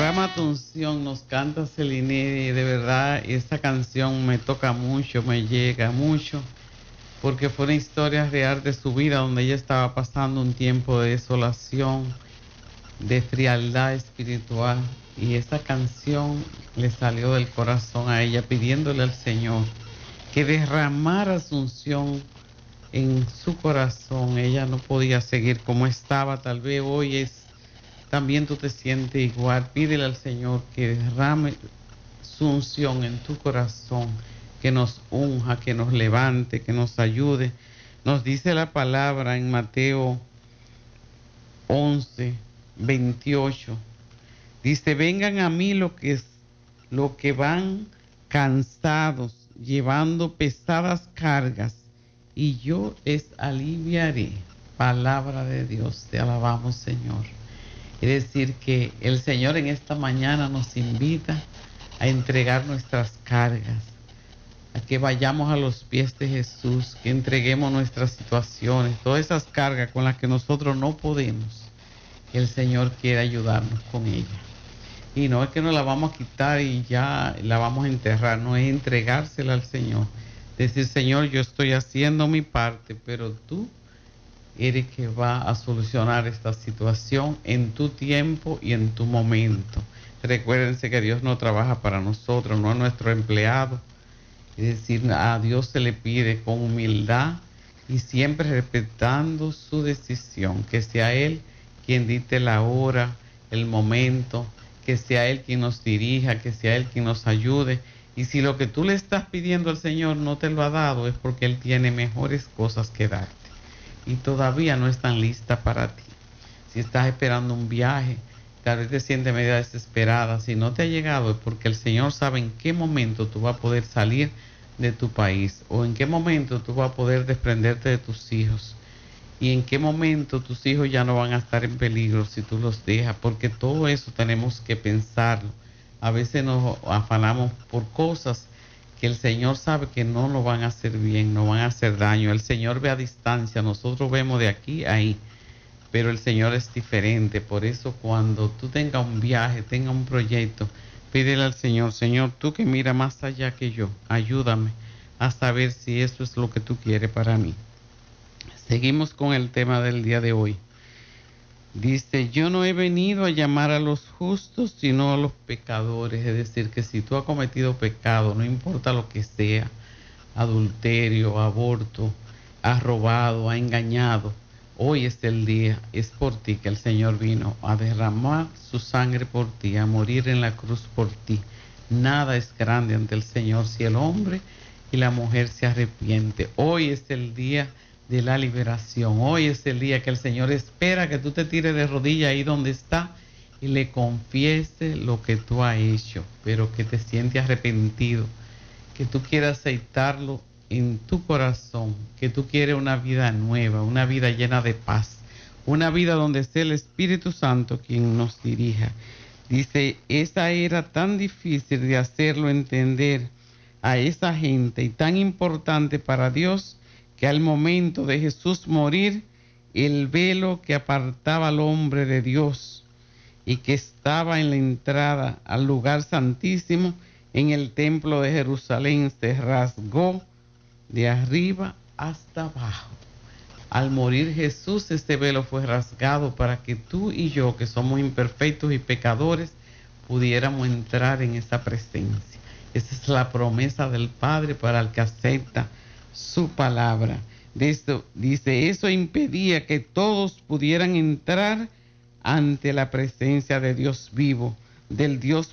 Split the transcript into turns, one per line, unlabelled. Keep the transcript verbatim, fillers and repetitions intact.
Derrama tu unción, nos canta Celine, y de verdad esta canción me toca mucho, me llega mucho, porque fue una historia real de su vida donde ella estaba pasando un tiempo de desolación, de frialdad espiritual, y esta canción le salió del corazón a ella pidiéndole al Señor que derramara su unción en su corazón. Ella no podía seguir como estaba, tal vez hoy es también tú te sientes igual. Pídele al Señor que derrame su unción en tu corazón, que nos unja, que nos levante, que nos ayude. Nos dice la palabra en Mateo once, veintiocho. Dice, vengan a mí los que, lo que van cansados, llevando pesadas cargas, y yo les aliviaré. Palabra de Dios, te alabamos, Señor. Es decir, que el Señor en esta mañana nos invita a entregar nuestras cargas, a que vayamos a los pies de Jesús, que entreguemos nuestras situaciones, todas esas cargas con las que nosotros no podemos. El Señor quiere ayudarnos con ellas. Y no es que nos la vamos a quitar y ya la vamos a enterrar, no, es entregársela al Señor. Decir, Señor, yo estoy haciendo mi parte, pero tú eres que va a solucionar esta situación en tu tiempo y en tu momento. Recuérdense que Dios no trabaja para nosotros, no es nuestro empleado. Es decir, a Dios se le pide con humildad y siempre respetando su decisión, que sea Él quien dicte la hora, el momento, que sea Él quien nos dirija, que sea Él quien nos ayude. Y si lo que tú le estás pidiendo al Señor no te lo ha dado, es porque Él tiene mejores cosas que darte y todavía no están listas para ti. Si estás esperando un viaje, tal vez te sientes medio desesperada. Si no te ha llegado es porque el Señor sabe en qué momento tú vas a poder salir de tu país, o en qué momento tú vas a poder desprenderte de tus hijos, y en qué momento tus hijos ya no van a estar en peligro si tú los dejas, porque todo eso tenemos que pensarlo. A veces nos afanamos por cosas que el Señor sabe que no nos van a hacer bien, no van a hacer daño. El Señor ve a distancia, nosotros vemos de aquí a ahí, pero el Señor es diferente. Por eso cuando tú tengas un viaje, tengas un proyecto, pídele al Señor, Señor, tú que mira más allá que yo, ayúdame a saber si eso es lo que tú quieres para mí. Seguimos con el tema del día de hoy. Dice, yo no he venido a llamar a los justos, sino a los pecadores. Es decir, que si tú has cometido pecado, no importa lo que sea, adulterio, aborto, has robado, has engañado, hoy es el día, es por ti que el Señor vino a derramar su sangre por ti, a morir en la cruz por ti. Nada es grande ante el Señor si el hombre y la mujer se arrepiente. Hoy es el día de la liberación. Hoy es el día que el Señor espera que tú te tires de rodillas ahí donde está y le confieses lo que tú has hecho, pero que te sientes arrepentido, que tú quieras aceitarlo en tu corazón, que tú quieres una vida nueva, una vida llena de paz, una vida donde sea el Espíritu Santo quien nos dirija. Dice, esa era tan difícil de hacerlo entender a esa gente y tan importante para Dios, que al momento de Jesús morir, el velo que apartaba al hombre de Dios y que estaba en la entrada al lugar santísimo en el templo de Jerusalén se rasgó de arriba hasta abajo. Al morir Jesús, este velo fue rasgado para que tú y yo, que somos imperfectos y pecadores, pudiéramos entrar en esa presencia. Esa es la promesa del Padre para el que acepta su palabra. De esto, dice, eso impedía que todos pudieran entrar ante la presencia de Dios vivo, del Dios